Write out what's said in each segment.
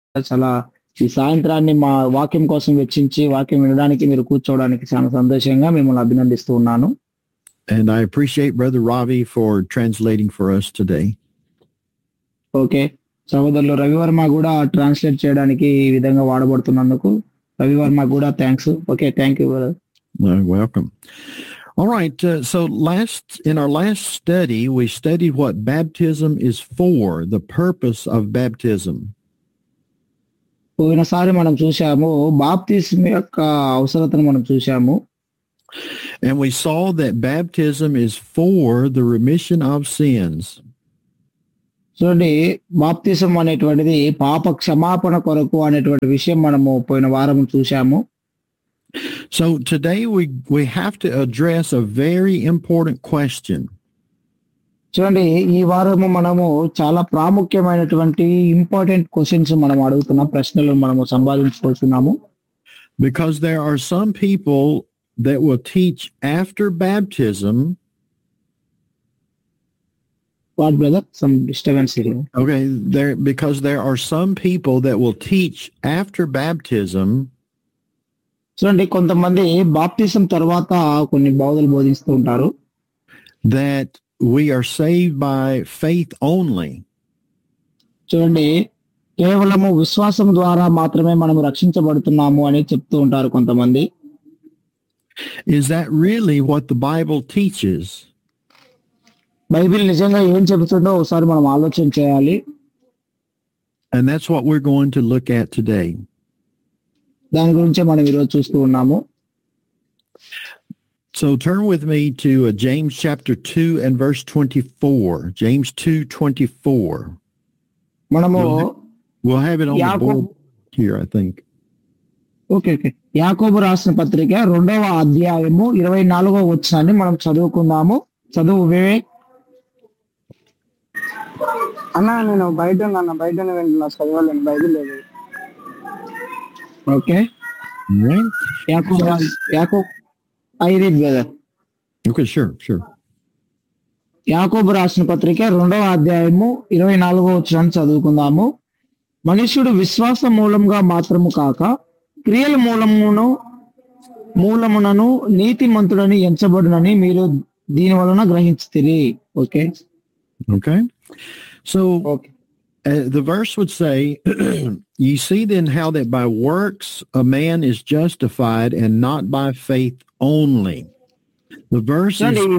చాలా ఈ సాయంత్రాన్ని మా వాక్యం కోసం వెచ్చించి వాక్యం వినడానికి మీరు కూర్చోవడానికి చాలా సంతోషంగా మిమ్మల్ని అభినందిస్తూ ఉన్నాను. And I appreciate Brother Ravi for translating for us today. Okay, సహోదరులు రవివర్మ కూడా ట్రాన్స్లేట్ చేయడానికి ఈ విధంగా వాడబడుతున్నందుకు రవివర్మ కూడా thanks. Okay, thank you brother. Welcome. All right. So in our last study, we studied what baptism is for, the purpose of baptism. పోయినసారి మనం చూశాము బాప్తిస్మ యొక్క అవసరతను మనం చూశాము. And we saw that baptism is for the remission of sins. చూడండి, బాప్తిసం అనేటువంటిది పాప క్షమాపణ కొరకు అనేటువంటి విషయం మనము పోయిన వారం చూశాము. So today we have to address a very important question. చూడండి, ఈ వారము మనము చాలా ప్రాముఖ్యమైనటువంటి ఇంపార్టెంట్ క్వశ్చన్స్ మనం అడుగుతున్నాం, ప్రశ్నలు మనము సంపాదించుకుంటున్నాము. Because there are some people that will teach after baptism. What brother? Some disturbance here. Okay, because there are some people that will teach after baptism. చూడండి, కొంతమంది బాప్తిసం తర్వాత కొన్ని బోధలు బోధిస్తూ ఉంటారు that we are saved by faith only. చూడండి, కేవలము విశ్వాసం ద్వారా మాత్రమే మనము రక్షించబడుతున్నాము అని చెప్తూ ఉంటారు కొంతమంది. Is that really what the Bible teaches? Bible నిజంగా ఏం చెబుతుందో ఒకసారి మనం ఆలోచన చేయాలి. And that's what we're going to look at today. దాని గురించి మనం ఈరోజు చూస్తూ ఉన్నాము. So turn with me to James chapter 2 and verse 24. James 2:24. మనము we'll have it on the board here, I think. Okay. యాకోబు రాసిన పత్రిక 2వ అధ్యాయము 24వ వచనాన్ని మనం చదువుకుందాము. చదువు వివేక్. అన్నా నేను బయటనే వింటున్నా, చదవాలని బైబిల్ లేదు. ఓకే, యాకోబు I read brother. Okay, sure. యాకోబు రాసిన పత్రిక 2వ అధ్యాయము 24వ వచనాన్ని చదువుకుందాము. మనుష్యుడు విశ్వాస మూలంగా మాత్రము కాక క్రియల మూలమునను నీతిమంతుడని ఎంచబడునని మీరు దీని వలన గ్రహించితిరి. Okay. So the verse would say, "Ye see then how that by works a man is justified and not by faith only." The verse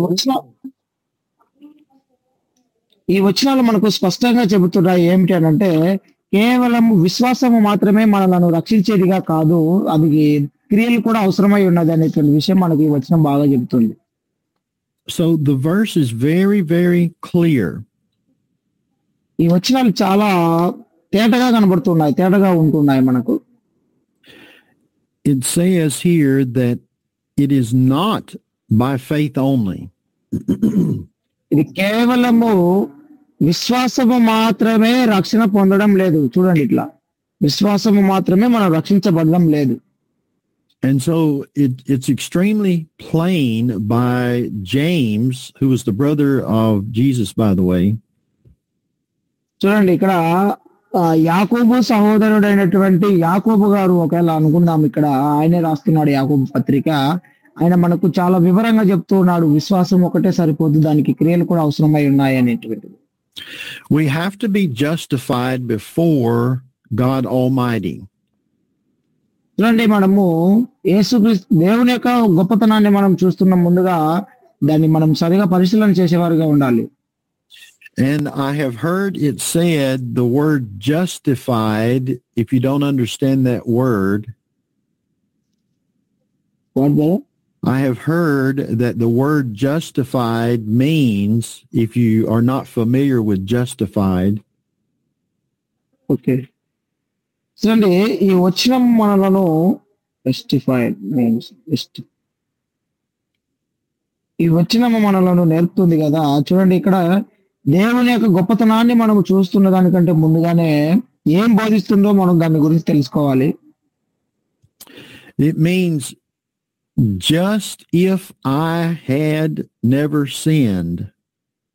ఈ వచనాలు మనకు స్పష్టంగా చెబుతున్నాయి ఏమిటి అనంటే, కేవలం విశ్వాసము మాత్రమే మనలను రక్షించేదిగా కాదు, అది క్రియలు కూడా అవసరమై ఉన్నది అనేటువంటి విషయం మనకు ఈ వచనం బాగా చెబుతుంది. So the verse is very, very clear. ఈ వచనాలు చాలా తేటగా కనబడుతున్నాయి, తేటగా ఉంటున్నాయి మనకు. It says here that it is not by faith only. ఇది కేవలము విశ్వాసము మాత్రమే రక్షణ పొందడం లేదు. చూడండి, ఇట్లా విశ్వాసము మాత్రమే మనం రక్షించబడడం లేదు. And so it's extremely plain by James, who was the brother of Jesus, by the way. చూడండి, ఇక్కడ యాకోబు సహోదరుడైనటువంటి యాకోబు గారు, ఒకవేళ అనుకుందాం ఇక్కడ ఆయనే రాస్తున్నాడు యాకోబు పత్రిక. ఆయన మనకు చాలా వివరంగా చెప్తూ ఉన్నాడు, విశ్వాసం ఒకటే సరిపోదు, దానికి క్రియలు కూడా అవసరమై ఉన్నాయి అనేటువంటిది. We have to be justified before God Almighty. చూడండి, మనము యేసుక్రీస్తు దేవుని యొక్క గొప్పతనాన్ని మనం చూస్తున్న ముందుగా దాన్ని మనం సరిగా పరిశీలన చేసేవారుగా ఉండాలి. And I have heard it said, the word justified, if you don't understand that word. What brother? I have heard that the word justified means, if you are not familiar with justified. Okay. చూడండి, ఈ వచనం మనలను justified means ఈ వచనం మనలను నేర్పుతుంది కదా. చూడండి, ఇక్కడ దేవుని యొక్క గొప్పతనాన్ని మనం చూస్తున్న దానికంటే ముందుగానే ఏం బోధిస్తుందో మనం దాని గురించి తెలుసుకోవాలి. It means just if I had never sinned.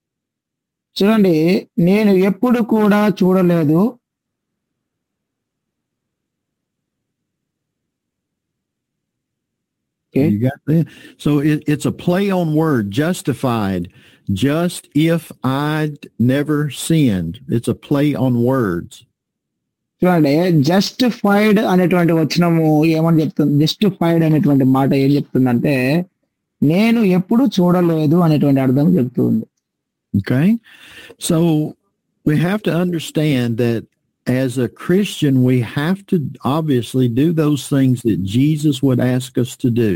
చూడండి, నేను ఎప్పుడు కూడా చూడలేదు, okay. You got that? So it's a play on word, justified. Just if I'd never sinned. It's a play on words. చూడండి, జస్టిఫైడ్ అనేటువంటి వచనము ఏమని చెప్తుంది? జస్టిఫైడ్ అనేటువంటి మాట ఏం చెప్తుందంటే, నేను ఎప్పుడు చూడలేదు అనేటువంటి అర్థం చెప్తుంది. Okay. So we have to understand that as a Christian, we have to obviously do those things that Jesus would ask us to do.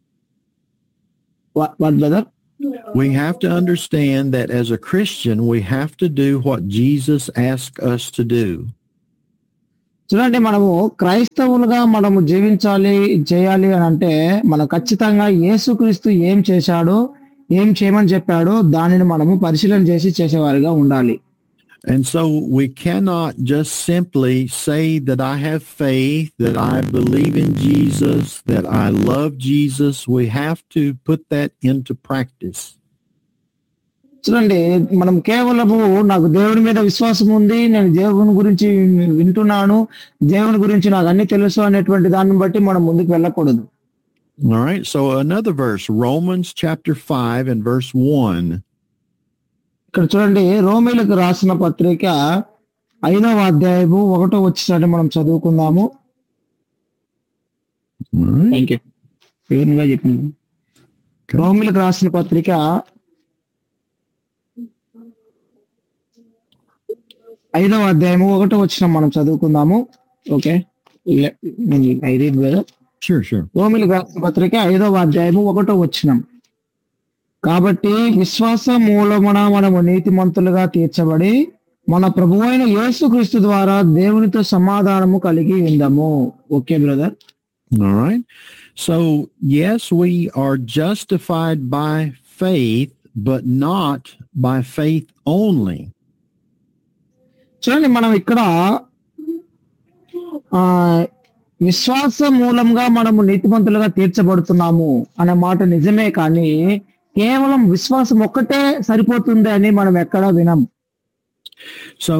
What brother? We have to understand that as a Christian, we have to do what Jesus asked us to do. చూడండి, మనము క్రైస్తవులుగా మనము చేయాలి అని అంటే, మనం ఖచ్చితంగా యేసుక్రీస్తు ఏం చేశాడో, ఏం చేయమని చెప్పాడో దానిని మనము పరిశీలన చేసేవారిగా ఉండాలి. And so we cannot just simply say that I have faith, that I believe in Jesus, that I love Jesus. We have to put that into practice. చూడండి, మనం కేవలము నాకు దేవుని మీద విశ్వాసం ఉంది, నేను దేవుని గురించి వింటున్నాను, దేవుని గురించి నాకు అన్ని తెలుసు అనేటువంటి దాన్ని బట్టి మనం ముందుకు వెళ్ళకూడదు. All right. So another verse, Romans chapter 5 and verse 1. ఇక్కడ చూడండి, రోమీలకు రాసిన పత్రిక 5వ అధ్యాయము 1వ వచనాన్ని మనం చదువుకుందాము. All right. Thank you. ఏమని చెప్పింది? రోమీలకు రాసిన పత్రిక 5వ అధ్యాయము 1వ వచనం మనం చదువుకుందాము. Okay, Sure. రోమీలకు రాసిన పత్రిక 5వ అధ్యాయము 1వ వచనం. కాబట్టి విశ్వాస మూలమున మనము నీతిమంతులుగా తీర్చబడి మన ప్రభువైన యేసుక్రీస్తు ద్వారా దేవునితో సమాధానము కలిగి ఉందాము. Okay brother. All right. So, yes, we are justified by faith, but not by faith only. చూడండి, మనం ఇక్కడ విశ్వాస మూలంగా మనము నీతిమంతులుగా తీర్చబడుతున్నాము అనే మాట నిజమే, కానీ కేవలం విశ్వాసం ఒక్కటే సరిపోతుంది అని మనం ఎక్కడా వినం. So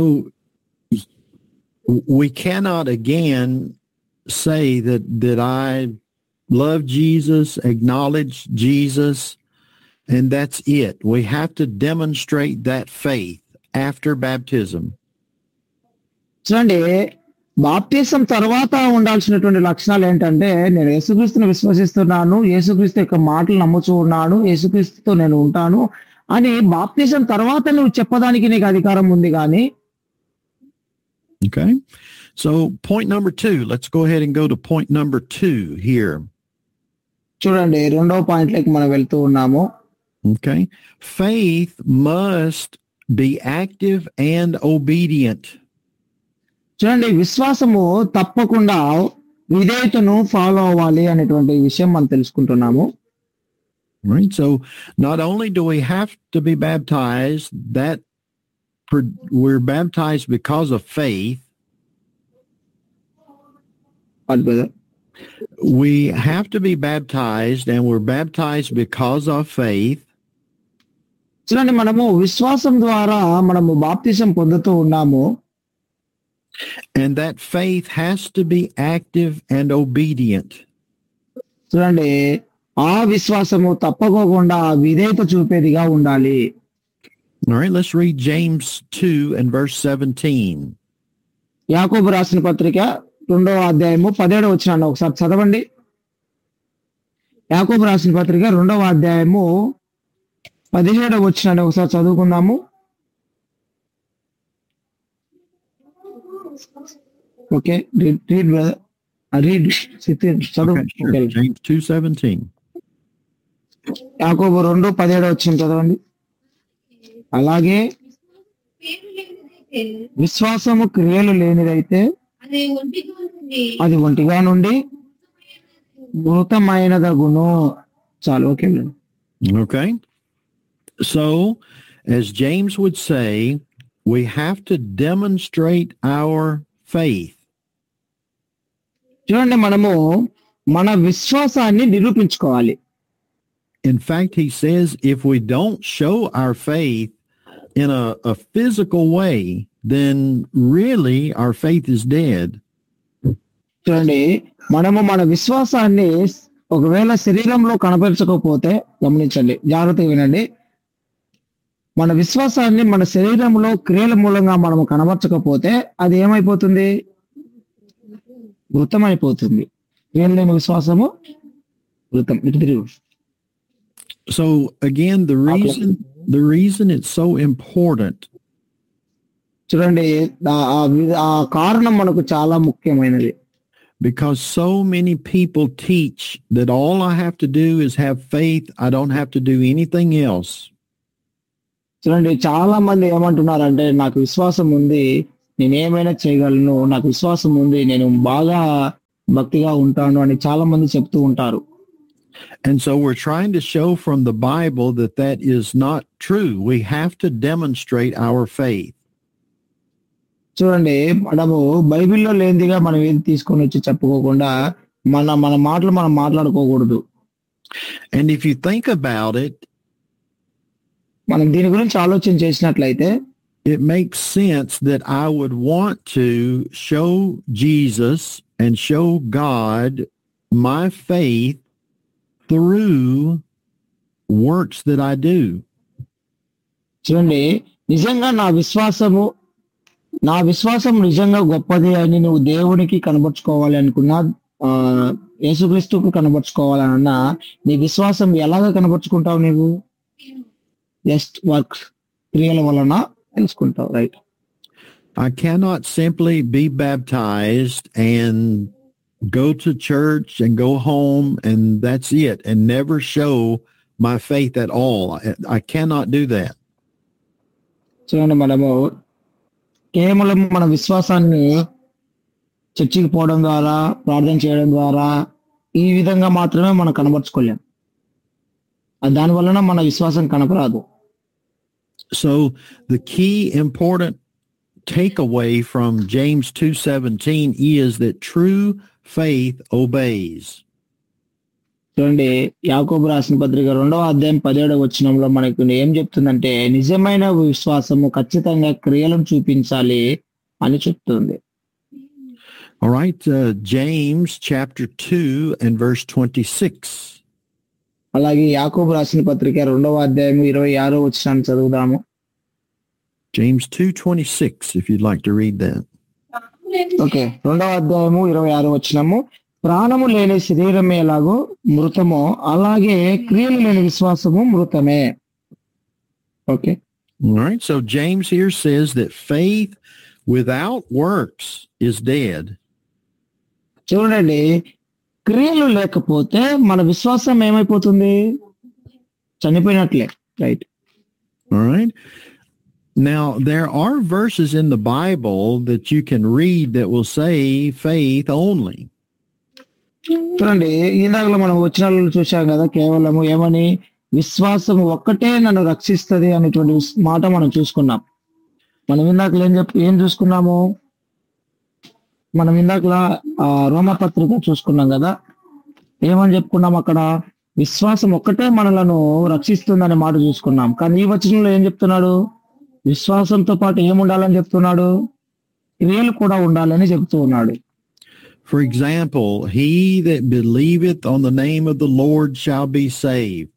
we cannot again say that I love Jesus, acknowledge Jesus, and that's it. We have to demonstrate that faith after baptism. చూడండి, బాప్తిసం తర్వాత ఉండాల్సినటువంటి లక్షణాలు ఏంటంటే, నేను యేసుక్రీస్తుని విశ్వసిస్తున్నాను, యేసుక్రీస్తు యొక్క మాటలు నమ్ముతూ ఉన్నాను, యేసుక్రీస్తుతో నేను ఉంటాను అని బాప్తిసం తర్వాత నువ్వు చెప్పడానికి నీకు అధికారం ఉంది. కానీ Okay. So point number 2, let's go ahead and go to point number 2 here. చూడండి, 2వ పాయింట్లోకి మనం వెళ్తూ ఉన్నాము. Okay. Faith must be active and obedient. చూడండి, విశ్వాసము తప్పకుండా విధేయతను ఫాలో అవ్వాలి అనేటువంటి విషయం మనం తెలుసుకుంటున్నాము. Right. So not only do we have to be baptized, that we're baptized because of faith. What brother? We have to be baptized, and we're baptized because of faith. చూడండి, మనము విశ్వాసం ద్వారా మనము బాప్తిసం పొందుతూ ఉన్నాము. And that faith has to be active and obedient. చూడండి, ఆ విశ్వాసము తప్పకోకుండా విధేయత చూపేదిగా ఉండాలి. All right, let's read James 2 and verse 17. యాకోబు రాసిన పత్రిక 2వ అధ్యాయము 17వ వచనాన్ని ఒకసారి చదవండి. యాకోబు రాసిన పత్రిక 2వ అధ్యాయము 17వ వచనాన్ని ఒకసారి చదువుకుందాము. ఓకే, రీడ్ బ్రదర్, రీడ్ చదువు. Okay, sure. James 2:17. యాకోబు 2:17 వచ్చిన చదవండి. అలాగే విశ్వాసము క్రియలు లేనిదైతే అది ఒంటిగా నుండి మృతమైనదగును. చాలు. Okay. Okay. So, as James would say, we have to demonstrate our faith. చూడండి, మనము మన విశ్వాసాన్ని నిరూపించుకోవాలి. In fact, he says if we don't show our faith in a physical way, then really our faith is dead. చూడండి, మనము మన విశ్వాసాన్ని ఒకవేళ శరీరంలో కనపరచకపోతే గమనించండి, జాగ్రత్తగా వినండి. మన విశ్వాసాన్ని మన శరీరంలో క్రియల మూలంగా మనము కనబరచకపోతే అది ఏమైపోతుంది? మృతం అయిపోతుంది. క్రియలు లేని విశ్వాసము మృతం. ఇటు తిరుగు. So again, the reason it's so important చూడండి, ఆ కారణం మనకు చాలా ముఖ్యమైనది. because so many people teach that all I have to do is have faith. I don't have to do anything else. చూడండి, చాలా మంది ఏమంటున్నారంటే నాకు విశ్వాసం ఉంది, నేను ఏమైనా చేయగలను, నాకు విశ్వాసం ఉంది, నేను బాగా భక్తిగా ఉంటాను అని చాలా మంది చెప్తూ ఉంటారు. And so we're trying to show from the Bible that that is not true. We have to demonstrate our faith. చూడండి, మనము బైబిల్లో లేనిదిగా మనం ఏది తీసుకొని వచ్చి చెప్పుకోకుండా మన మాటలు మనం మాట్లాడుకోకూడదు. And if you think about it, మనం దీని గురించి ఆలోచన చేసినట్లయితే it makes sense that I would want to show Jesus and show God my faith through works that I do. చూడండి, నిజంగా నా విశ్వాసం నిజంగా గొప్పది అని నువ్వు దేవునికి కనబరుచుకోవాలి అనుకున్నా, యేసుక్రీస్తుకు కనబరుచుకోవాలన్నా నీ విశ్వాసం ఎలాగ కనబరుచుకుంటావు? నీవు జస్ట్ వర్క్, క్రియల వలన తెలుసుకుంటావు. Right? I cannot simply be baptized and go to church and go home and that's it and never show my faith at all. I cannot do that. చూడండి, మనము కేవలం మన విశ్వాసాన్ని చర్చికి పోవడం ద్వారా, ప్రార్థన చేయడం ద్వారా ఈ విధంగా మాత్రమే మనం కనబరుచుకోలేం. దాని వలన మన విశ్వాసం కనపరాదు. So the key important takeaway from James 2:17 is that true faith obeys. చూడండి, యాకోబు రాసిన పత్రిక 2వ అధ్యాయం 17వ వచనంలో మనకు ఏం చెప్తుందంటే నిజమైన విశ్వాసము ఖచ్చితంగా క్రియలను చూపించాలి అని చెప్తుంది. All right, James chapter 2 and verse 26. అలాగే యాకోబు రాసిన పత్రిక 2వ అధ్యాయం 26వ వచనాన్ని చదువుదాము. James 2:26, if you'd like to read that. Okay, 2వ అధ్యాయము 26వ వచనము. ప్రాణము లేని శరీరమే ఎలాగో మృతమో అలాగే క్రియలు లేని విశ్వాసము మృతమే. Okay. All right, so James here says that faith without works is dead. చూడండి, క్రియలు లేకపోతే మన విశ్వాసం ఏమైపోతుంది? చనిపోయినట్లే. Right? All right. Now, there are verses in the Bible that you can read that will say faith only. చూడండి, ఇందాకలో మనం వచనాలను చూశాం కదా, కేవలము ఏమని విశ్వాసం ఒక్కటే నన్ను రక్షిస్తుంది అనేటువంటి మాట మనం చూసుకున్నాం. మనం ఇందాకలో ఏం చూసుకున్నాము? మనం ఇందాకలా రోమపత్రిక చూసుకున్నాం కదా, ఏమని చెప్పుకున్నాం అక్కడ? విశ్వాసం ఒక్కటే మనలను రక్షిస్తుందనే మాట చూసుకున్నాం. కానీ ఈ వచనంలో ఏం చెప్తున్నాడు? విశ్వాసంతో పాటు ఏముండాలని చెప్తున్నాడు? క్రియలు కూడా ఉండాలని చెప్తూ ఉన్నాడు. For example, he that believeth on the name of the Lord shall be saved.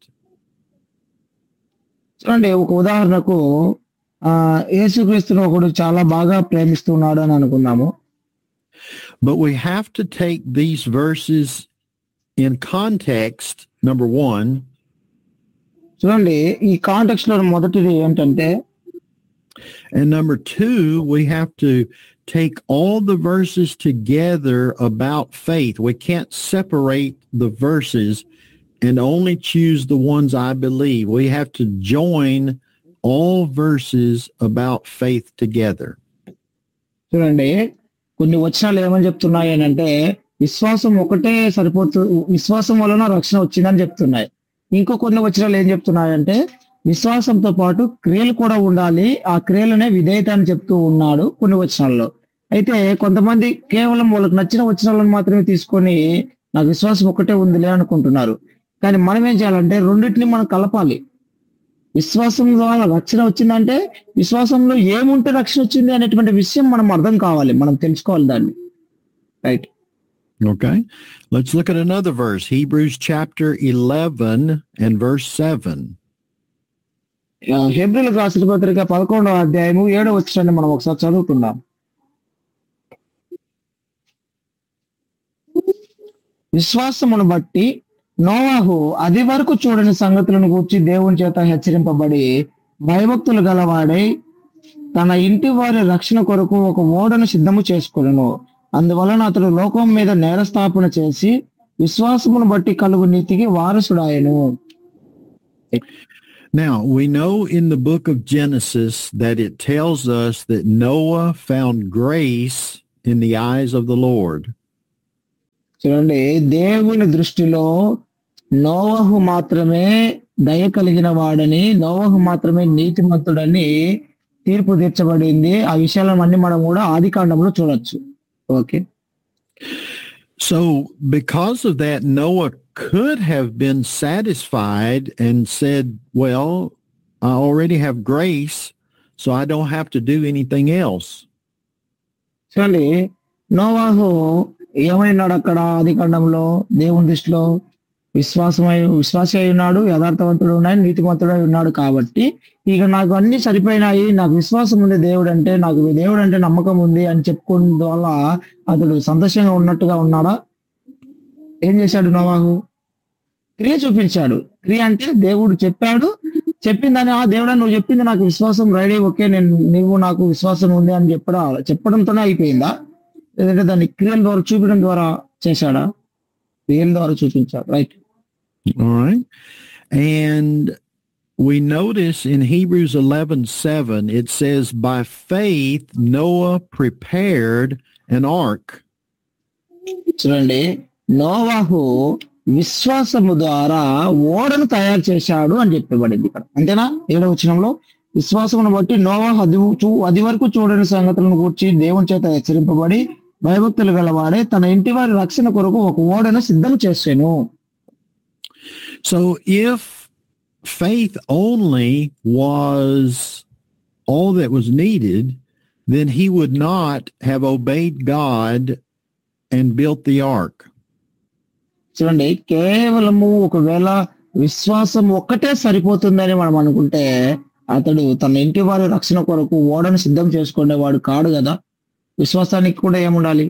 చూడండి, ఒక ఉదాహరణకు యేసుక్రీస్తును ఒకడు చాలా బాగా ప్రేమిస్తున్నాడు అని అనుకున్నాము. But we have to take these verses in context, number one. చూడండి, ఈ కాంటెక్స్ట్ లో మొదటిది ఏంటంటే, and number two, we have to take all the verses together about faith. We can't separate the verses and only choose the ones I believe. We have to join all verses about faith together. చూడండి, కొన్ని వచనాలు ఏమని చెప్తున్నాయి అని అంటే విశ్వాసం ఒకటే సరిపోతుంది, విశ్వాసం వలన రక్షణ వచ్చిందని చెప్తున్నాయి. ఇంకో కొన్ని వచనాలు ఏం చెప్తున్నాయంటే విశ్వాసంతో పాటు క్రియలు కూడా ఉండాలి, ఆ క్రియలనే విధేయత అని చెప్తూ ఉన్నాడు కొన్ని వచనాల్లో. అయితే కొంతమంది కేవలం వాళ్ళకి నచ్చిన వచనాలను మాత్రమే తీసుకొని నాకు విశ్వాసం ఒకటే ఉందిలే అనుకుంటున్నారు. కానీ మనం ఏం చేయాలంటే రెండింటిని మనం కలపాలి. విశ్వాసం ద్వారా రక్షణ వచ్చిందంటే విశ్వాసంలో ఏముంటే రక్షణ వచ్చింది అనేటువంటి విషయం మనం అర్థం కావాలి, మనం తెలుసుకోవాలి దాన్ని. Right? Okay. Let's look at another verse. Hebrews chapter 11 and verse 7. హెబ్రీయులకు రాసిన పత్రిక 11వ అధ్యాయము 7వ వచనాన్ని మనం ఒకసారి చదువుకుందాం. విశ్వాసమును బట్టి నోవాహు అది వరకు చూడని సంగతులను గూర్చి దేవుని చేత హెచ్చరింపబడి భయభక్తులు గలవాడై తన ఇంటి వారి రక్షణ కొరకు ఒక ఓడను సిద్ధము చేసుకొనెను. అందువలన అతడు లోకం మీద నేరస్థాపన చేసి విశ్వాసమును బట్టి కలుగు నీతికి వారసుడాయెను. Now, we know in the book of Genesis that it tells us that Noah found grace in the eyes of the Lord. చూడండి, దేవుని దృష్టిలో నోవహు మాత్రమే దయ కలిగిన వాడని, నోవహు మాత్రమే నీతిమంతుడని తీర్పు తీర్చబడింది. ఆ విషయాలన్నీ మనం కూడా ఆదికాండంలో చూడొచ్చు. Okay. So, because of that, Noah could have been satisfied and said, well, I already have grace, so I don't have to do anything else. చూడండి, నోవాహు ఏమైనాడు అక్కడ ఆదికాండంలో దేవుని దృష్టిలో విశ్వాసి అయి ఉన్నాడు, యథార్థవంతుడు ఉన్నాడు, నీతిమంతుడై ఉన్నాడు. కాబట్టి ఇక నాకు అన్ని సరిపోయినాయి, నాకు విశ్వాసం ఉంది, దేవుడు అంటే నమ్మకం ఉంది అని చెప్పుకున్న వల్ల అతడు సంతోషంగా ఉన్నట్టుగా ఉన్నాడా? ఏం చేశాడు నోవాహు? క్రియ చూపించాడు. క్రియ అంటే దేవుడు చెప్పిందని, దేవుడా నువ్వు చెప్పింది నాకు విశ్వాసం రెడీ, ఓకే, నువ్వు నాకు విశ్వాసం ఉంది అని చెప్పడంతోనే అయిపోయిందా? లేదంటే దాన్ని క్రియల ద్వారా చూపించడం ద్వారా చేశాడా? క్రియల ద్వారా చూపించాడు. Right. All right. And we notice in Hebrews 11:7, it says, by faith, Noah prepared an ark. చూడండి, నోవాహు విశ్వాసము ద్వారా ఓడను తయారు చేశాడు అని చెప్పబడింది ఇక్కడ. అంతేనా? 7వ వచనంలో విశ్వాసమును బట్టి నోవాహు అది వరకు చూడని సంగతులను గూర్చి దేవుని చేత హెచ్చరింపబడి భయభక్తులు గలవాడే తన ఇంటి వారి రక్షణ కొరకు ఒక ఓడను సిద్ధం చేశాను. So if faith only was all that was needed, then he would not have obeyed God and built the ark. చూడండి, కేవలము ఒకవేళ విశ్వాసం ఒక్కటే సరిపోతుందని మనం అనుకుంటే అతడు తన ఇంటి వారి రక్షణ కొరకు ఓడను సిద్ధం చేసుకునేవాడు కాడు కదా. విశ్వాసానికి కూడా ఏముండాలి?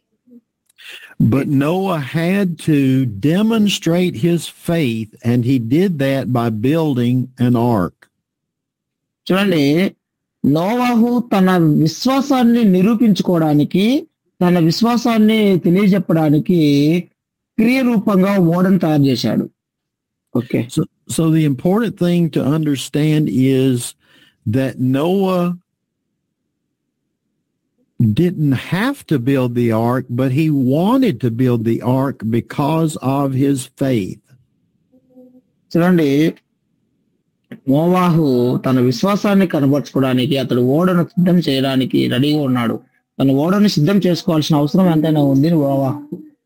But Noah had to demonstrate his faith, and he did that by building an ark. చూడండి, నోవాహు తన విశ్వాసాన్ని నిరూపించుకోవడానికి, తన విశ్వాసాన్ని తెలియజెప్పడానికి క్రియ రూపంగా ఓడను తయారు చేశాడు. Okay. So the important thing to understand is that Noah didn't have to build the ark, but he wanted to build the ark because of his faith. చూడండి, నోవాహు తన విశ్వాసాన్ని కనబర్చుకోవడానికి, అతడు ఓడను సిద్ధం చేయడానికి రెడీగా ఉన్నాడు. తన ఓడను సిద్ధం చేసుకోవాల్సిన అవసరం ఎంతైనా ఉంది నోవాహు.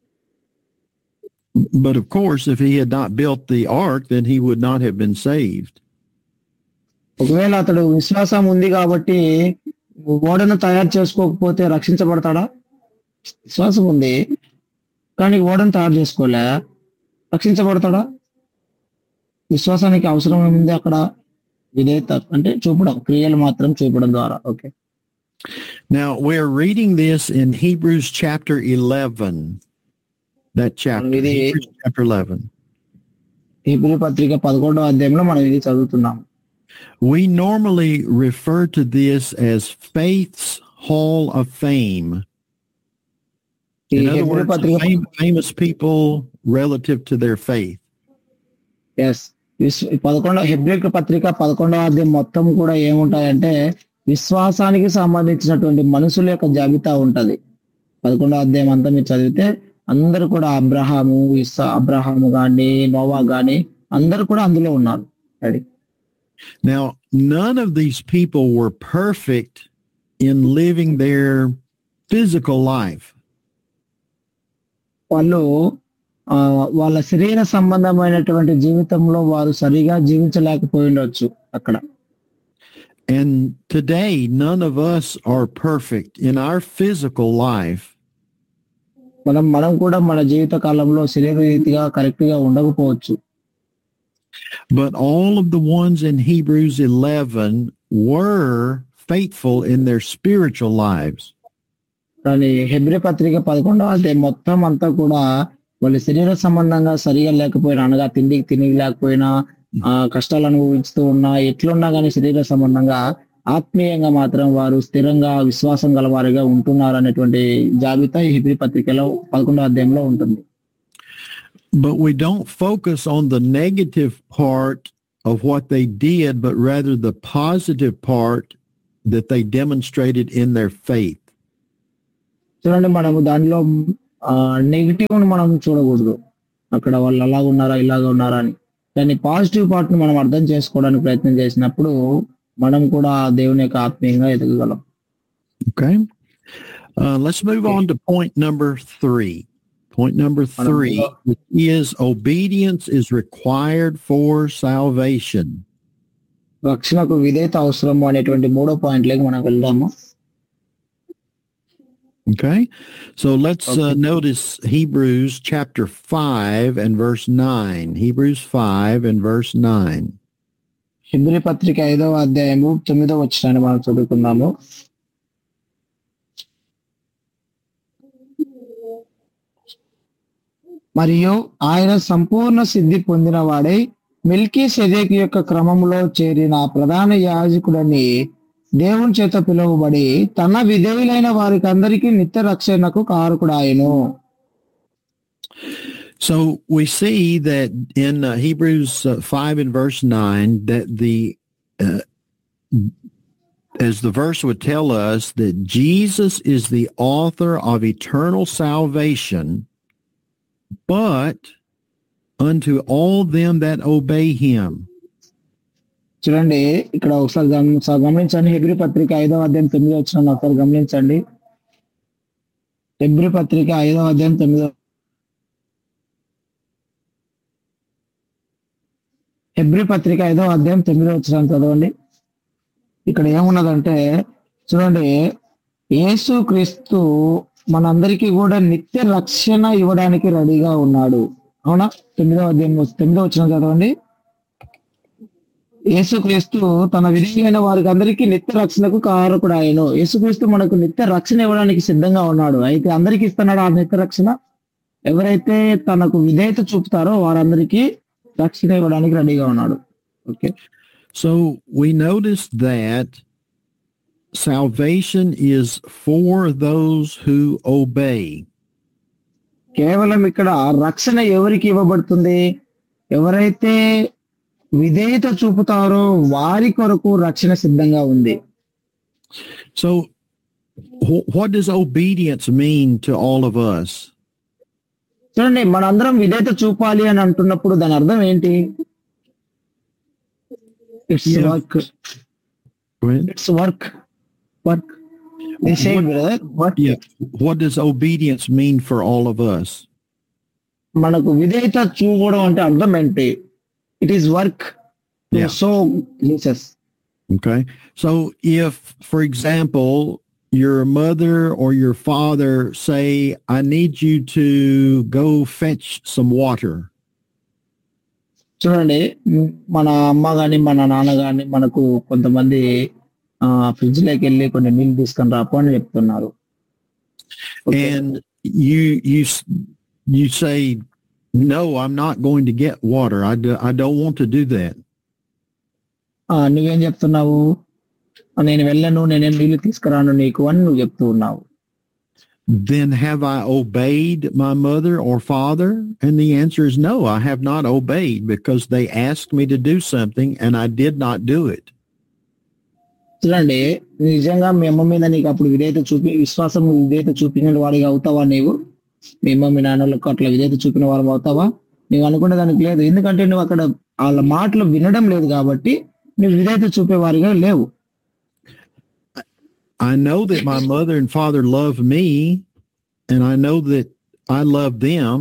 But of course, if he had not built the ark, then he would not have been saved. ఒకవేళ అతడు విశ్వాసం ఉంది కాబట్టి ఓడను తయారు చేసుకోకపోతే రక్షించబడతాడా? విశ్వాసం ఉంది కానీ ఓడను తయారు చేసుకోలే, రక్షించబడతాడా? విశ్వాసానికి అవసరం ఏముంది అక్కడ? విధేయత అంటే చూపడం, క్రియలు మాత్రం చూపడం ద్వారా. Okay. Now we're reading this in Hebrews chapter 11. That chapter, Hebrews chapter 11. Hebrew పత్రిక 11వ అధ్యాయంలో మనం ఇది చదువుతున్నాం. We normally refer to this as faith's hall of fame. In other words, famous people relative to their faith. Yes. Hebrew పత్రిక 11వ అధ్యాయం మొత్తం కూడా ఏముంటాయంటే విశ్వాసానికి సంబంధించినటువంటి మనుషుల యొక్క జాబితా ఉంటది. 11వ అధ్యాయం అంతా మీరు చదివితే అందరూ కూడా అబ్రహాము గాని, నోవా గాని అందరూ కూడా అందులో ఉన్నారు. Now, none of these people were perfect in living their physical life. వాళ్ళు వాళ్ళ శరీర సంబంధమైనటువంటి జీవితంలో వారు సరిగా జీవించలేకపోయి ఉండొచ్చు అక్కడ. And today, none of us are perfect in our physical life. మనం కూడా మన జీవిత కాలంలో శరీర రీతిగా కరెక్ట్ గా ఉండకపోవచ్చు. But all of the ones in Hebrews 11 were faithful in their spiritual lives. కానీ హెబ్రీ పత్రిక 11వ అధ్యాయం మొత్తం అంతా కూడా వాళ్ళ శరీర సంబంధంగా సరిగా లేకపోయినా, అనగా తిండి లేకపోయినా, కష్టాలు అనుభవిస్తూ ఉన్నా, ఎట్లున్నా కానీ శరీర సంబంధంగా ఆత్మీయంగా మాత్రం వారు స్థిరంగా విశ్వాసం గలవారిగా ఉంటున్నారు అనేటువంటి జాబితా ఈ హెబ్రీ పత్రికలో 11వ అధ్యాయంలో ఉంటుంది. But we don't focus on the negative part of what they did, but rather the positive part that they demonstrated in their faith. చూడండి, మనము దానిలో నెగిటివ్ మనం చూడకూడదు, అక్కడ వాళ్ళు అలాగ ఉన్నారా ఇలాగ ఉన్నారా అని. దాన్ని పాజిటివ్ పార్ట్ ని మనం అర్థం చేసుకోవడానికి ప్రయత్నం చేసినప్పుడు మనం కూడా దేవుని యొక్క ఆత్మీయంగా ఎదగగలం. Okay. Let's move on to point number 3. Point number 3 is obedience is required for salvation. రక్షణకు విధేయత అవసరము అనేటువంటి 3వ పాయింట్లోకి మనం వెళ్దాము. Okay. So let's notice Hebrews chapter 5 and verse 9. Hebrews 5 and verse 9. Hebrew పత్రిక 5వ అధ్యాయము 9వ వచనాన్ని మనం చదువుకుందాము. మరియు ఆయన సంపూర్ణ సిద్ధి పొందిన వాడై మెల్కీసెదెకు యొక్క క్రమములో చేరిన ప్రధాన యాజకుడని దేవుని చేత పిలువబడి తన విధేయులైన వారికి అందరికీ నిత్య రక్షణకు కారకుడాయను. So we see that in Hebrews 5 and verse 9 that as the verse would tell us, that Jesus is the author of eternal salvation, but unto all them that obey him. చూడండి, ఇక్కడ ఒకసారి గమనించండి. హెబ్రీ పత్రిక 5వ అధ్యాయం 9వ వచనాన్ని ఒకసారి గమనించండి. హెబ్రీ పత్రిక 5వ అధ్యాయం 9వ వచనాన్ని చదవండి. ఇక్కడ ఏమున్నదంటే చూడండి, యేసు క్రీస్తు మనందరికీ కూడా నిత్య రక్షణ ఇవ్వడానికి రెడీగా ఉన్నాడు. అవునా? 9వ అధ్యాయం 9వ వచనం చదవండి. యేసుక్రీస్తు తన విధేయులైన వారికి అందరికీ నిత్య రక్షణకు కారకుడాయను. యేసుక్రీస్తు మనకు నిత్య రక్షణ ఇవ్వడానికి సిద్ధంగా ఉన్నాడు. అయితే అందరికి ఇస్తున్నాడు ఆ నిత్య రక్షణ. ఎవరైతే తనకు విధేయత చూపుతారో వారందరికీ రక్షణ ఇవ్వడానికి రెడీగా ఉన్నాడు. Okay. So we notice that salvation is for those who obey. కేవలం ఇక్కడ రక్షణ ఎవరికి ఇవ్వబడుతుంది? ఎవరైతే విధేయత చూపుతారో వారి కొరకు రక్షణ సిద్ధంగా ఉంది. So what does obedience mean to all of us? చూడండి, మనందరం విధేయత చూపాలి అని అంటున్నప్పుడు దాని అర్థం ఏంటి? It's work. It's work. Work. What does obedience mean for all of us? మనకు విధేయత చూపడం అంటే అర్థం ఏంటి? It is work to show Jesus. Okay. So if, for example, your mother or your father say, I need you to go fetch some water. చూడండి, మన అమ్మ గాని మన నాన్న గాని మనకు కొంతమంది ఫ్రిడ్జ్ లోకి వెళ్ళి కొన్ని నీళ్ళు తీసుకొని రాపో అని చెప్తున్నారు. And you say, no, I'm not going to get water. I don't want to do that. నువ్వేం చెప్తున్నావు? నేను వెళ్ళను, నేనేం నీళ్లు తీసుకురాను నీకు అని నువ్వు చెప్తూ ఉన్నావు. Then have I obeyed my mother or father? And the answer is no, I have not obeyed, because they asked me to do something and I did not do it. చూడండి, నిజంగా మీ అమ్మ మీద నీకు అప్పుడు విధేయత చూపిన వాడిగా అవుతావా? నీవు మీ అమ్మ మీ నాన్నలకు అట్లా విధేయత చూపిన వారు అవుతావా? నువ్వు అనుకునే దానికి లేదు. ఎందుకంటే నువ్వు అక్కడ వాళ్ళ మాటలు వినడం లేదు కాబట్టి నువ్వు విధేయత చూపేవారిగా లేవు. I know that my mother and father love me, and I know that I love them.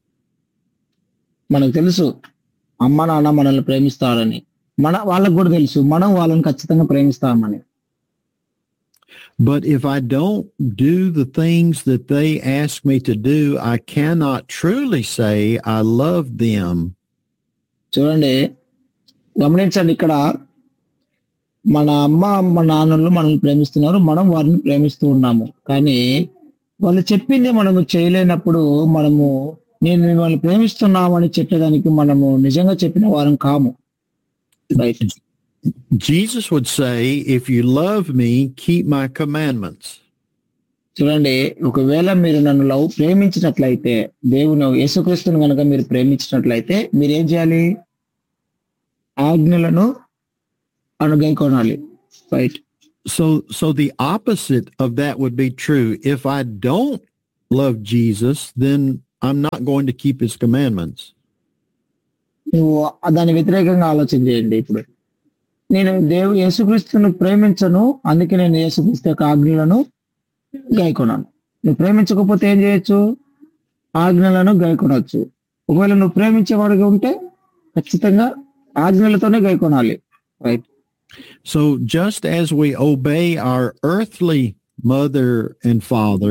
మనకు తెలుసు అమ్మ నాన్న మనల్ని ప్రేమిస్తారని. వాళ్ళకు కూడా తెలుసు మనం వాళ్ళని ఖచ్చితంగా ప్రేమిస్తామని. But if I don't do the things that they ask me to do, I cannot truly say I love them. చూడండి, గమనించండి, ఇక్కడ మన అమ్మ అమ్మ నాన్నలు మనల్ని ప్రేమిస్తున్నారు, మనం వారిని ప్రేమిస్తూ ఉన్నాము. కానీ వాళ్ళు చెప్పింది మనము చేయలేనప్పుడు మనము నేను మిమ్మల్ని ప్రేమిస్తున్నామని చెప్పేదానికి మనము నిజంగా చెప్పిన వారం కాము. Right. Jesus would say, if you love me, keep my commandments. చూడండి, ఒకవేళ మీరు నన్ను ప్రేమించినట్లయితే, దేవుని యేసుక్రీస్తుని కనుక మీరు ప్రేమించినట్లయితే మీరేం చేయాలి? ఆజ్ఞలను అనుగైకొనాలి. Right. So the opposite of that would be true. If I don't love Jesus, then I'm not going to keep his commandments. నువ్వు దాని వ్యతిరేకంగా ఆలోచన చేయండి. ఇప్పుడు నేను యేసుక్రీస్తును ప్రేమించను, అందుకే నేను యేసుక్రీస్తు యొక్క ఆజ్ఞలను గైకొనాను. నువ్వు ప్రేమించకపోతే ఏం చేయొచ్చు? ఆజ్ఞలను గైకొనొచ్చు. ఒకవేళ నువ్వు ప్రేమించేవాడుగా ఉంటే ఖచ్చితంగా ఆజ్ఞలతోనే గైకొనాలి. Right. So just as we obey our earthly mother and father,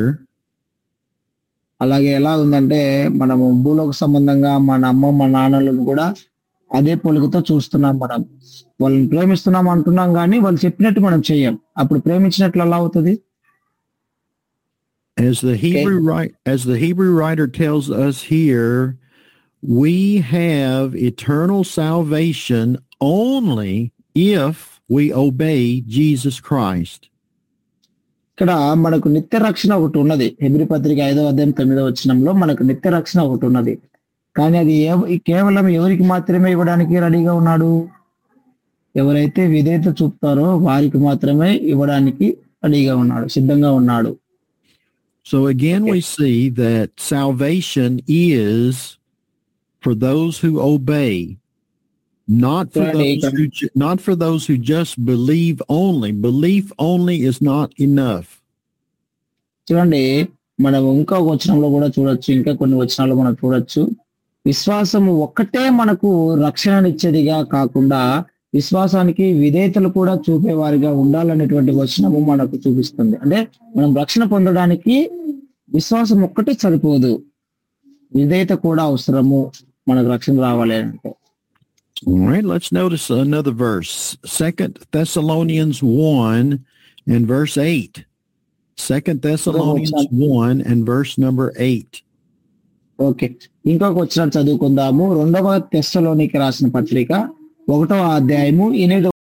అలాగే ఎలా ఉందంటే మనము భూలోక సంబంధంగా మన అమ్మ మన నాన్నలను కూడా అదే పోలికతో చూస్తున్నాం. మనం వాళ్ళని ప్రేమిస్తున్నాం అంటున్నాం, కానీ వాళ్ళు చెప్పినట్టు మనం చెయ్యం. అప్పుడు ప్రేమించినట్లు ఎలా అవుతుంది? as the Hebrew writer tells us here, we have eternal salvation only if we obey Jesus Christ. ఇక్కడ మనకు నిత్య రక్షణ ఒకటి ఉన్నది. హెబ్రీ పత్రిక 5వ అధ్యాయం 9వ వచనంలో మనకు నిత్య రక్షణ ఒకటి ఉన్నది. కానీ అది కేవలం ఎవరికి మాత్రమే ఇవ్వడానికి రెడీగా ఉన్నాడు? ఎవరైతే విధేయత చూపుతారో వారికి మాత్రమే ఇవ్వడానికి రెడీగా ఉన్నాడు, సిద్ధంగా ఉన్నాడు. So again, we see that salvation is for those who obey, not for those who just believe only. Belief only is not enough. చూడండి, మనం ఇంకా వచనంలో కూడా చూడొచ్చు, ఇంకా కొన్ని వచనాలు మనం చూడొచ్చు. విశ్వాసము ఒక్కటే మనకు రక్షణనిచ్చేదిగా కాకుండా విశ్వాసానికి విధేయతలు కూడా చూపేవారిగా ఉండాలనేటువంటి వచనము మనకు చూపిస్తుంది. అంటే మనం రక్షణ పొందడానికి విశ్వాసం ఒక్కటే సరిపోదు, విధేయత కూడా అవసరము మనకు రక్షణ రావాలి అంటే. All right, let's notice another verse. 2 Thessalonians 1 and verse 8. 2 Thessalonians 1 and verse number 8. Okay, ఇంకొక వచనం చదువుకుందాము. 2వ తెస్సలోనికి రాసిన పత్రిక 1వ అధ్యాయము 8వ